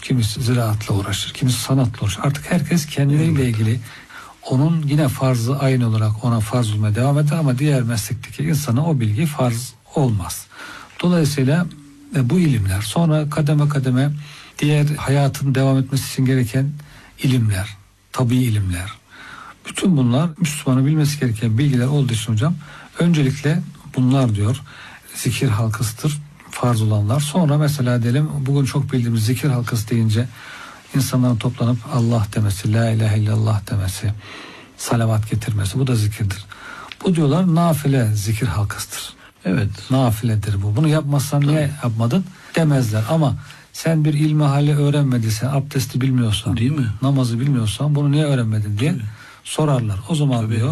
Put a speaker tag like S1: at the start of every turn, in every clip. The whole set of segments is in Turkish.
S1: kimisi ziraatla uğraşır, kimisi sanatla uğraşır. Artık herkes kendileriyle ilgili onun yine farzı aynı olarak ona farz olmaya devam eder ama diğer meslekteki insana o bilgi farz olmaz. Dolayısıyla bu ilimler sonra kademe kademe diğer hayatın devam etmesi için gereken ilimler, tabii ilimler. Bütün bunlar Müslümanın bilmesi gereken bilgiler olduğu için hocam öncelikle bunlar diyor zikir halkasıdır, farz olanlar. Sonra mesela diyelim bugün çok bildiğimiz zikir halkası deyince insanların toplanıp Allah demesi, la ilahe illallah demesi, salavat getirmesi, bu da zikirdir. Bu diyorlar nafile zikir halkasıdır.
S2: Evet.
S1: Nafiledir bu. Bunu yapmazsan niye yapmadın demezler ama sen bir ilmihali öğrenmediysen, abdesti bilmiyorsan,
S2: değil mi?
S1: Namazı bilmiyorsan bunu niye öğrenmedin diye sorarlar. O zaman diyor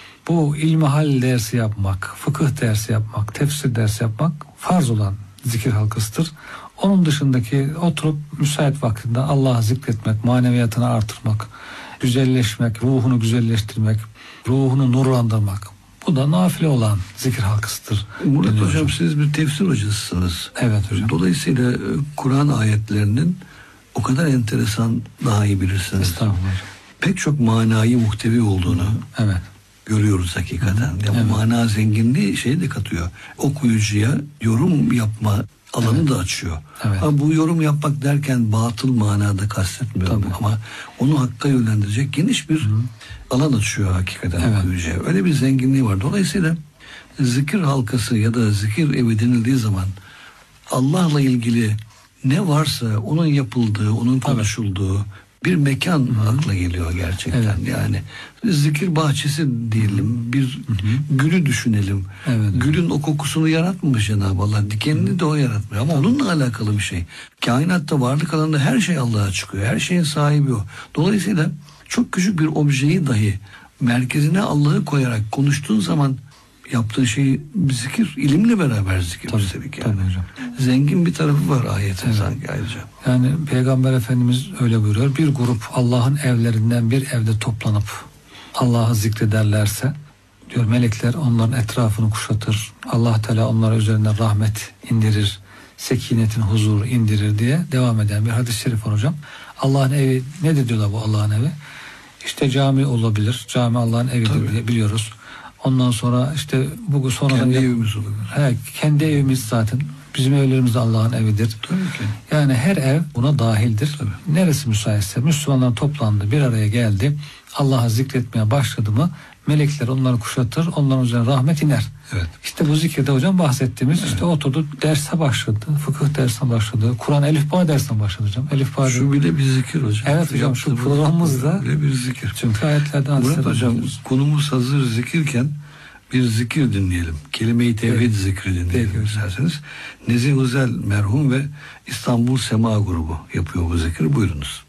S1: bu ilmihal dersi yapmak, fıkıh dersi yapmak, tefsir dersi yapmak farz olan zikir halkasıdır. Onun dışındaki oturup müsait vaktinde Allah'ı zikretmek, maneviyatını artırmak, güzelleşmek, ruhunu güzelleştirmek, ruhunu nurlandırmak. Bu da nafile olan zikir halkasıdır.
S2: Murat hocam siz bir tefsir hocasısınız.
S1: Evet hocam.
S2: Dolayısıyla Kur'an ayetlerinin o kadar enteresan, daha iyi bilirsiniz.
S1: Estağfurullah.
S2: Pek çok manayı muhtevi olduğunu görüyoruz hakikaten. Yani bu mana zenginliği şeyi de katıyor. Okuyucuya yorum yapma alanı da açıyor.
S1: Evet.
S2: Ama bu yorum yapmak derken batıl manada kastetmiyorum. Ama onu hakka yönlendirecek geniş bir alan açıyor hakikaten okuyucuya. Öyle bir zenginliği var. Dolayısıyla zikir halkası ya da zikir evi denildiği zaman Allah'la ilgili ne varsa onun yapıldığı, onun konuşulduğu bir mekan akla geliyor gerçekten. Yani zikir bahçesi diyelim, bir gülü düşünelim. Gülün o kokusunu yaratmamış Cenab-ı Allah. Dikenini de o yaratmıyor ama onunla alakalı bir şey. Kainatta varlık alanında her şey Allah'a çıkıyor. Her şeyin sahibi o. Dolayısıyla çok küçük bir objeyi dahi merkezine Allah'ı koyarak konuştuğun zaman yaptığın şey zikir, ilimle beraber zikir üstelik yani. Zengin bir tarafı var ayetin sanki ayrıca.
S1: Yani Peygamber Efendimiz öyle buyuruyor. Bir grup Allah'ın evlerinden bir evde toplanıp Allah'ı zikrederlerse diyor melekler onların etrafını kuşatır. Allah Teala onlara üzerinden rahmet indirir. Sekinetin huzuru indirir diye devam eden bir hadis-i şerif var hocam. Allah'ın evi nedir diyorlar bu Allah'ın evi? İşte cami olabilir. Cami Allah'ın evidir diye biliyoruz. Ondan sonra işte bugün sonradan
S2: kendi evimiz olur.
S1: Kendi evimiz zaten. Bizim evlerimiz de Allah'ın evidir.
S2: Tabii ki.
S1: Yani her ev buna dahildir. Neresi müsaitse Müslümanlar toplandı, bir araya geldi. Allah'ı zikretmeye başladı mı melekler onları kuşatır, onların üzerine rahmet iner. İşte bu zikirde hocam bahsettiğimiz işte oturdu, derse başladı. Fıkıh dersine başladı. Kur'an elifba dersine başladı hocam. Elifba
S2: şu bile bir zikir hocam.
S1: Evet hocam şu programımızda
S2: bile bir zikir.
S1: Çünkü ayetlerden
S2: Murat hocam konumuz hazır zikirken bir zikir dinleyelim. Kelime-i tevhid zikri dinleyelim isterseniz. Nezih Özel merhum ve İstanbul Sema grubu yapıyor bu zikri. Buyurunuz.